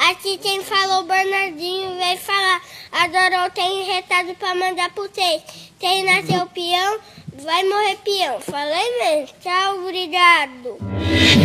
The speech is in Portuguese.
Aqui quem falou Bernardinho veio falar. A Dorol tem recado pra mandar pra vocês. Quem nasceu peão, vai morrer peão. Falei mesmo. Tchau, obrigado.